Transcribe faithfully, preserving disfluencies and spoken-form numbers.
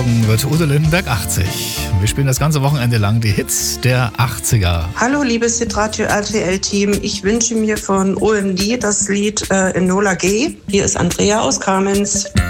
Morgen wird Udo Lindenberg achtzig. Wir spielen das ganze Wochenende lang die Hits der achtziger. Hallo liebes Hitradio R T L-Team, ich wünsche mir von O M D das Lied äh, Enola Gay. Hier ist Andrea aus Kamenz.